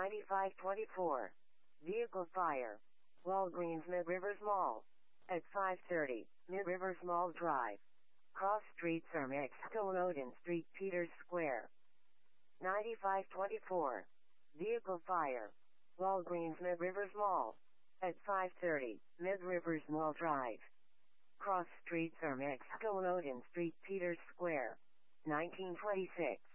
9524. Vehicle fire. Walgreens Mid-Rivers Mall. At 530, Mid-Rivers Mall Drive. Cross streets are Mexico and Odin Street, Peters Square. 9524. Vehicle fire. Walgreens Mid-Rivers Mall. At 530, Mid-Rivers Mall Drive. Cross streets are Mexico and Odin Street, Peters Square. 1926.